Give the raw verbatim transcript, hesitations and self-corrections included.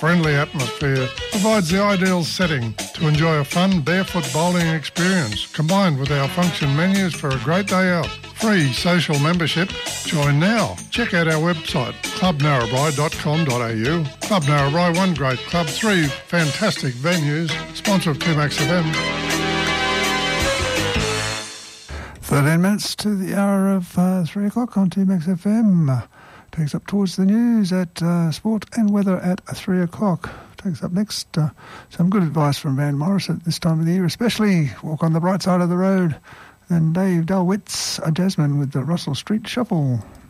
friendly atmosphere provides the ideal setting to enjoy a fun barefoot bowling experience combined with our function menus for a great day out. Free social membership. Join now. Check out our website, club narrabri dot com dot a u. Club Narrabri, one great club, three fantastic venues. Sponsor of two Max F M. thirteen minutes to the hour of uh, three o'clock on two Max F M. Uh, takes up towards the news at uh, sport and weather at three o'clock. Takes up next uh, some good advice from Van Morris at this time of the year, especially walk on the bright side of the road. And Dave Delwitz, a Jasmine with the Russell Street Shuffle.